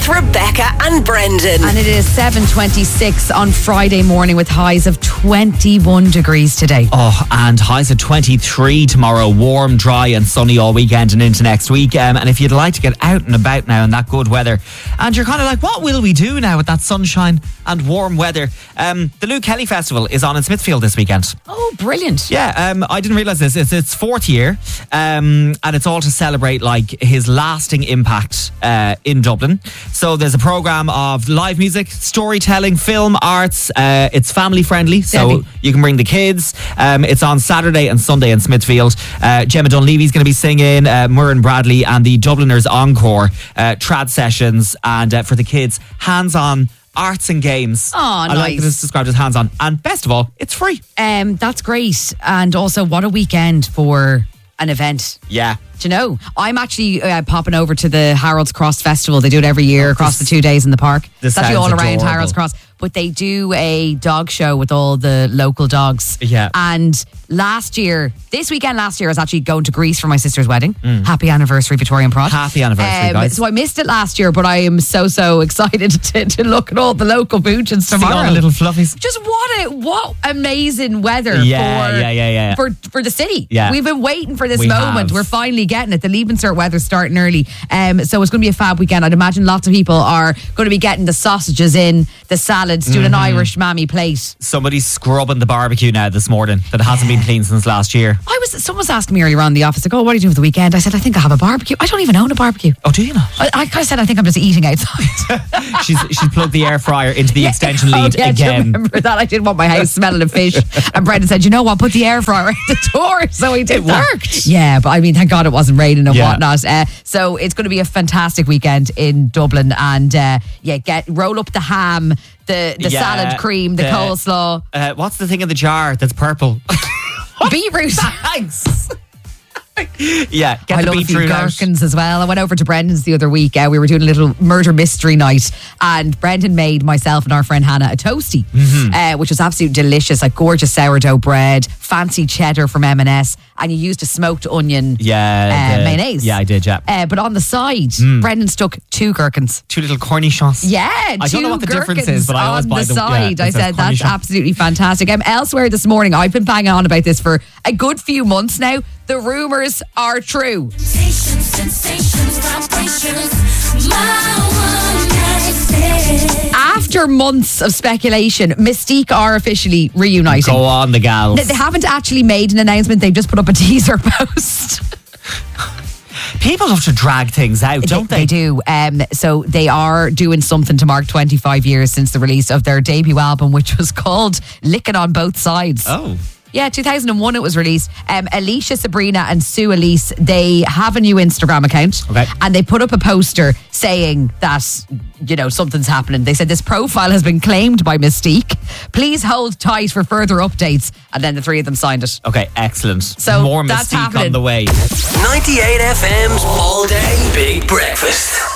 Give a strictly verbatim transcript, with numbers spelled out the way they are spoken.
with Rebecca and Brendan. And it is seven twenty-six on Friday morning with highs of twenty-one degrees today. Oh, and highs of twenty-three tomorrow. Warm, dry and sunny all weekend and into next week. Um, and if you'd like to get out and about now in that good weather, and you're kind of like, what will we do now with that sunshine and warm weather? Um, the Luke Kelly Festival is on in Smithfield this weekend. Oh, brilliant. Yeah, um, I didn't realise this. It's its fourth year, um, and it's all to celebrate like his lasting impact uh, in Dublin. So there's a programme of live music, storytelling, film, arts. Uh, it's family friendly, so Debbie. you can bring the kids. Um, it's on Saturday and Sunday in Smithfield. Uh, Gemma Dunleavy's going to be singing, uh, Murren Bradley and the Dubliners Encore, uh, trad sessions, and uh, for the kids, hands-on arts and games. Oh, I nice. like that it's described as hands-on. And best of all, it's free. Um, that's great. And also, what a weekend for an event. Yeah. Do you know, I'm actually uh, popping over to the Harold's Cross Festival. They do it every year Oh, across this- the two days in the park. this It's actually sounds all around adorable. Harold's Cross. But they do a dog show with all the local dogs. Yeah. And last year, this weekend last year, I was actually going to Greece for my sister's wedding. Happy anniversary, Victorian Prod. Happy anniversary, guys. So I missed it last year, but I am so, so excited to, to look at all the local boochins See tomorrow. all the little fluffies. Just what a what amazing weather Yeah, for yeah, yeah, yeah. for for the city. Yeah. We've been waiting for this We moment. have. We're finally getting it. The Leaving Cert weather's starting early, um, so it's going to be a fab weekend. I'd imagine lots of people are going to be getting the sausages in, the salads, doing Mm-hmm. an Irish mammy plate. Somebody's scrubbing the barbecue now this morning that hasn't been cleaned since last year. I was someone was asking me earlier on in the office, like, "Oh, what are you doing for the weekend?" I said, "I think I have a barbecue." I don't even own a barbecue. Oh, do you not? I, I kind of said, "I think I'm just eating outside." she's she's plugged the air fryer into the extension lead Oh, yeah, do you again. remember that? I didn't want my house smelling of fish. And Brendan said, "You know what? Put the air fryer at the door." So he did It that. worked. Yeah, but I mean, thank God it wasn't raining and Yeah. whatnot. Uh, so it's going to be a fantastic weekend in Dublin. And uh, yeah, get roll up the ham, the the Yeah, salad cream, the, the- coleslaw, Uh, what's the thing in the jar that's purple? beetroot. Thanks. Yeah, get I the love a few beetroot out. gherkins as well. I went over to Brendan's the other week. Uh, we were doing a little murder mystery night, and Brendan made myself and our friend Hannah a toastie, Mm-hmm. uh, which was absolutely delicious. Like gorgeous sourdough bread, fancy cheddar from M and S, and you used a smoked onion Yeah, uh, the- mayonnaise. Yeah, I did. Yeah, Uh, but on the side, Brendan stuck two gherkins. two little cornichons. Yeah, I two don't know what the difference gherkins is, but I always on buy the the- yeah, side. it I says said that's cornichon. absolutely fantastic. Um, elsewhere this morning, I've been banging on about this for a good few months now. The rumours are true. Sensations, sensations, vibrations. My one night stand. After months of speculation, Mystique are officially reuniting. Go on, the gals. They they haven't actually made an announcement. They've just put up a teaser post. People have to drag things out, don't they? They do. Um, so they are doing something to mark twenty-five years since the release of their debut album, which was called Licking on Both Sides. Oh. Yeah, two thousand one it was released. Um, Alicia, Sabrina and Sue Elise, they have a new Instagram account. Okay. And they put up a poster saying that, you know, something's happening. They said this profile has been claimed by Mystique. Please hold tight for further updates. And then the three of them signed it. Okay, excellent. So More that's Mystique happening. on the way. ninety-eight F M's All Day Big Breakfast.